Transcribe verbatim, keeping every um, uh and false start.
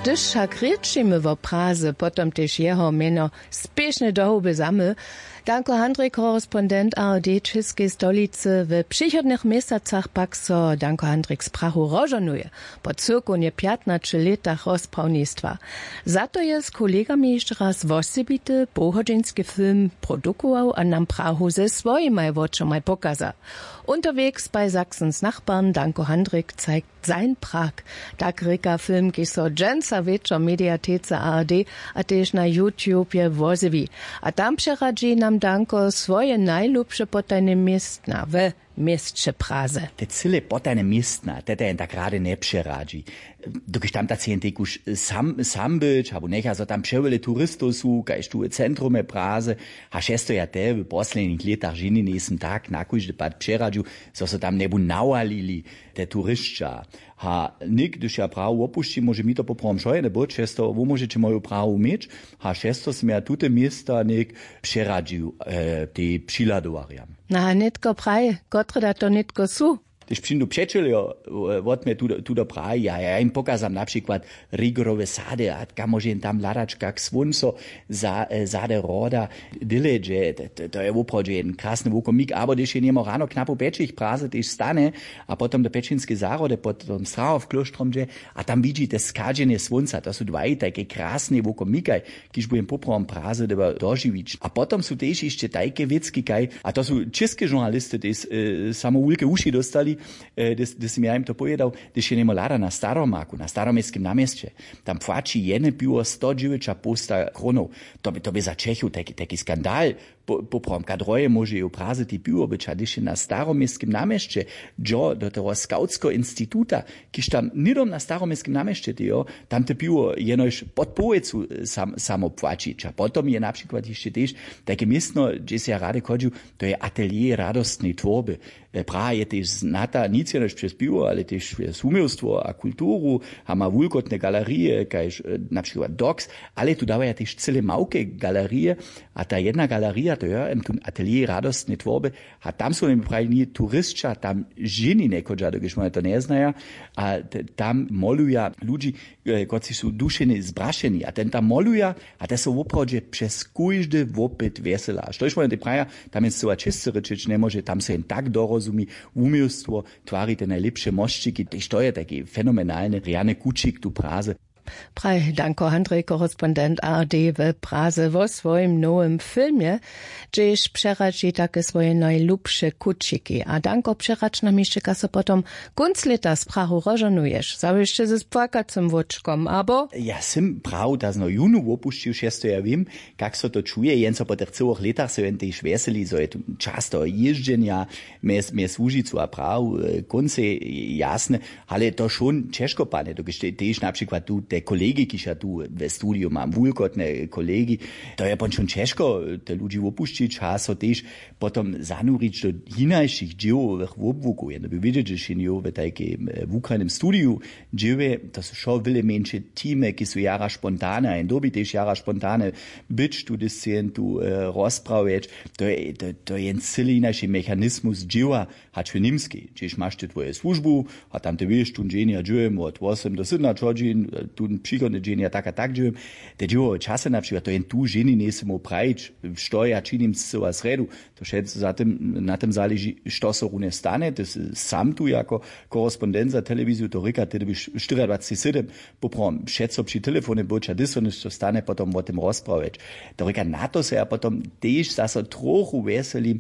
Gdyż jak rěčimy wo Praze, potom też jeho meno spieszne dohuby zamy, Danko Handrik, korespondent A R D Českej stolicy, w przychodnych miesacach pak so Danko Handrik z Prahu rożonuje, po cyrku nie piętnastu latach rozprawnictwa. Za to jest kolegami jeszcze raz wosebity, pochodzinski film produkował, a nam Prahu ze swoimi oczami pokazał. Unterwegs bei Sachsens Nachbarn Danko Handrik zeigt sein Prag. Tak rika film, ki so dżęca wieczor mediatece A R D, a też na YouTube je wozewi. A tam przeradzi nam Danko swoje najlubsze potajne miestna w mieście Praze. Te cyle potajne miestna, te ten tak gerade ne przeradzi. Dokąd tam tacy już sam, sam być, albo nech, also tam przewele turystów su, kajż tu centrum Praze, a šesto ja te w posledních letach žini nesem tak, nakuž de pad přeradziu, so so tam nebu nawalili, te turystča. Ha nik, když ja Prahu opušči, može mi to poprom šoje, nebo često, wo możecie moju Prahu mieć, ha šesto sem ja tute miesta nik přeradziu, e, te přiladovariam. Na, nitko praje, kotre da to nitko su. Když přijdu přečelio, od mě tu, tu do Prahy, ja, ja im pokazam například rigorové sady, a kam môžem tam ladać, jak svunco za, zade roda, dileže, to, to je opravdu jeden krásny vukomik, aber když je njemo rano knapo pečich Praze, když stane, a potom do Pečinske zárode, potom Strahov kloštromže, a tam vidíte skadženje svunca, to sú dvaj také krásne vukomikaj, když budem poprom Praze deba doživič. A potom sú tež ešte také vicky, kaj, a to sú české žurnalisty, tí e, samoulke uši dostali, da sam ja im to povedal, da še nemo lada na Staromaku, na Staromestskim namjestče. Tam płaci jedne piwo sto dziewięć posta kronov. To by, to by za Čechov taki, taki skandal. Poprom kadroje može i u Praze ti piwo być, a když je na Staromestskim namjestče, jo, do toho skautsko instituta, kiž tam nidom na Staromestskim namjestče, jo, tam te piwo jenož pod povecu sam, samo płacić. A potom je například ještě tež takie miestno, gdzie se ja rade chodził, to je atelier radostnej tvorby. Praha je tež znata, nic jenož przez piwo, ale tež przez umiejstwo a kulturu, a ma wulkotne galerie, kajž například Docs, ale tu dawaja tež cele małke galerie, a ta jedna galeria, to je im atelier radostnej tvorby, a tam sú im pravi turistča, tam ženi nekođa, dokiž moja to ne znaja, a tam moluja ľudí, koci sú dušeni zbrašeni, a ten tam moluja, a te sú opravdu przez kujždy vopet vesela. A što iš moja te praja, tam je sova čistce rečič ne može, tam se jen tak dorozumi, umiejstwo, tvarite najlepsze moščiki, tež to je taki fenomenalny, riane kučik tu Praze. Praj Danko Handrik, korespondent A R D w Praze, wo swoim nowym filmie, gdzieś przeradzi takie swoje najlubsze kuciki. A Danko przeradzi nam jeszcze kaso potom kunc leta z Prahu rożonujesz. Zawieszcze ze spłakacym wóczkom, abo? Ja sam Prahu das no junu opuścił, šesto ja wiem, jak so to czuje, jenco po tych całych letach so jen tež veseli, so je tu často jeżdżenia, mnie służy zu a Prahu, konce jasne, ale to schon ciężkopane, to tež například tu te kolegi, ki še tu v studiu mam vulkotne kolegi, to je pon schon češko, te ľudí opuštiť, a so tež potom zanúriť do hinajších dživových obvukov. Jedno by vidieť, že še njo v tajke v Ukrajinem studiu džive, to sú šo veľa menšie týme, ki sú jara spontane, a jen doby tež jara spontane byč tu discien, tu uh, rozpravieć, to je, to, to je jen celý inajší mechanizmus dživa, hač v Nimski. Čiž máš te tvoje službu, a tam te vieš, tu dženja dživujem od osem do sedem hodín, tu przychodne dzień, tak a tak dziełem. Te dzieło czasy na przykład, to jen tu ženi nesemo prajić, što ja činim z seba sredu, to še zatem, na tym zależy, što so rune stane, to sam tu jako korespondent za telewizju, to rika, ty byś dwadzieścia cztery poprom, šeco przy telefonie, bo ča diso nešto stane, potom o tym rozprawiać. To rika, na to se ja potom tež zase trochu veselim,